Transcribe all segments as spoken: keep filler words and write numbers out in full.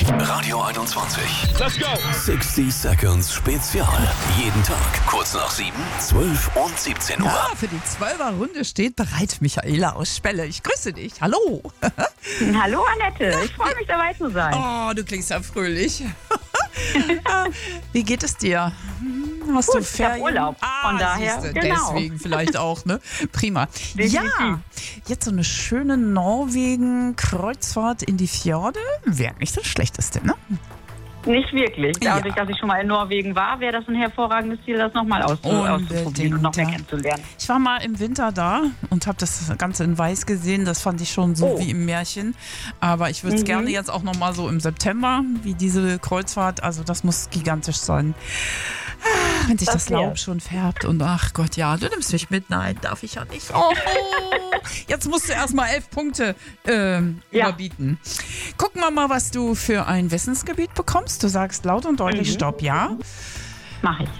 Radio einundzwanzig. Let's go! sechzig Seconds Spezial. Jeden Tag kurz nach sieben, zwölf und siebzehn Uhr. Ja, für die Zwölfer-Runde steht bereit Michaela aus Spelle. Ich grüße dich. Hallo. Hallo Annette, ich freue mich dabei zu sein. Oh, du klingst ja fröhlich. Wie geht es dir? Hast Gut, du Ferien? Ich hab Urlaub, ah, von daher, siehste, genau. Deswegen vielleicht auch, ne? Prima. Definitiv. Ja, jetzt so eine schöne Norwegen-Kreuzfahrt in die Fjorde. Wäre nicht das Schlechteste, ne? Nicht wirklich. Dadurch, Ja. dass ich schon mal in Norwegen war, wäre das ein hervorragendes Ziel, das nochmal auszu- auszuprobieren und noch mehr ja. kennenzulernen. Ich war mal im Winter da und habe das Ganze in Weiß gesehen. Das fand ich schon so Oh. wie im Märchen. Aber ich würde es Mhm. gerne jetzt auch nochmal so im September, wie diese Kreuzfahrt. Also das muss gigantisch sein. Ah, wenn sich das, Das wär. Laub schon färbt und ach Gott, ja, du nimmst mich mit. Nein, darf ich ja nicht. Oh, jetzt musst du erstmal elf Punkte ähm, Ja. überbieten. Gucken wir mal, was du für ein Wissensgebiet bekommst. Du sagst laut und deutlich Mhm. Stopp, ja? Mach ich.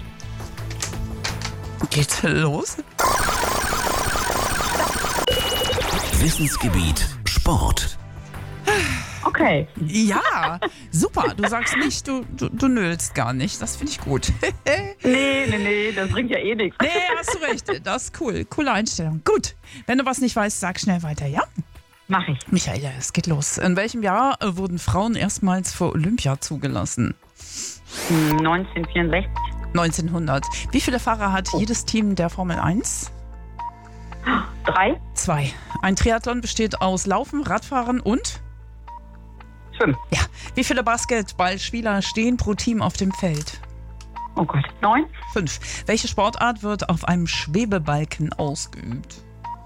Geht los. Wissensgebiet Sport. Okay. Ja, super. Du sagst nicht, du, du, du nöhlst gar nicht. Das finde ich gut. Nee, nee, nee, das bringt ja eh nichts. Nee, hast du recht. Das ist cool. Coole Einstellung. Gut. Wenn du was nicht weißt, sag schnell weiter, ja? Mach ich. Michaela, es geht los. In welchem Jahr äh, wurden Frauen erstmals für Olympia zugelassen? neunzehnhundertvierundsechzig. neunzehnhundert. Wie viele Fahrer hat jedes Team der Formel eins? Drei. Zwei. Ein Triathlon besteht aus Laufen, Radfahren und? Fünf. Ja. Wie viele Basketballspieler stehen pro Team auf dem Feld? Oh Gott. Neun. Fünf. Welche Sportart wird auf einem Schwebebalken ausgeübt?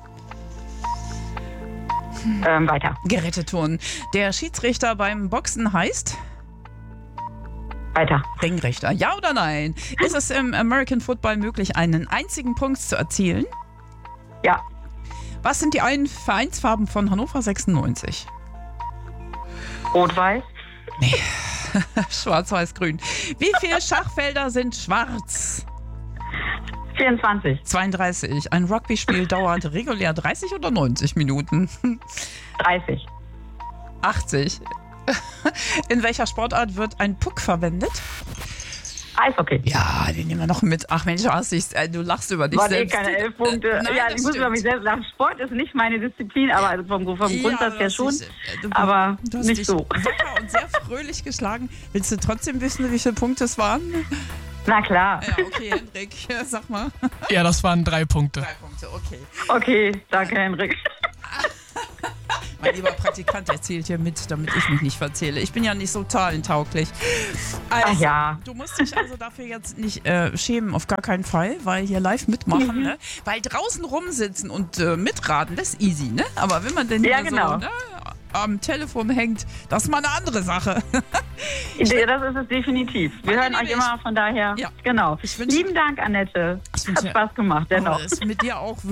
Ähm, weiter. Geräteturnen. Der Schiedsrichter beim Boxen heißt? Weiter. Ringrichter. Ja oder nein? Ist es im American Football möglich, einen einzigen Punkt zu erzielen? Ja. Was sind die ein Vereinsfarben von Hannover sechsundneunzig? Rot-Weiß. Nee. Schwarz-Weiß-Grün. Wie viele Schachfelder sind schwarz? vierundzwanzig. zweiunddreißig. Ein Rugby-Spiel dauert regulär dreißig oder neunzig Minuten? dreißig. achtzig. In welcher Sportart wird ein Puck verwendet? Eishockey. Ja, den nehmen wir noch mit. Ach Mensch, hast dich, äh, du lachst über dich Waren eh selbst. keine elf Punkte. Äh, nein, ja, das ich muss über mich stimmt. selbst lachen. Sport ist nicht meine Disziplin, aber also vom, vom Ja, Grundsatz du her hast schon. dich, äh, du- aber du hast nicht dich so. wacker und sehr fröhlich geschlagen. Willst du trotzdem wissen, wie viele Punkte es waren? Na klar. Ja, okay, Henrik, sag mal. Ja, das waren drei Punkte. Drei Punkte, okay. Okay, danke Henrik. Mein lieber Praktikant erzählt hier mit, damit ich mich nicht verzähle. Ich bin ja nicht so zahlentauglich. Also, Ach ja. Du musst dich also dafür jetzt nicht äh, schämen, auf gar keinen Fall, weil hier live mitmachen, Mhm. ne? Weil draußen rumsitzen und äh, mitraten, das ist easy, ne? Aber wenn man denn Ja, hier genau. so ne, am Telefon hängt, das ist mal eine andere Sache. Ja, das ist es definitiv. Wir Meine hören euch Liebe, immer, von daher. Ja. Genau. Ich wünsche- Lieben Dank, Annette. Ich Hat wünsche- Spaß gemacht, dennoch. Aber ist mit dir auch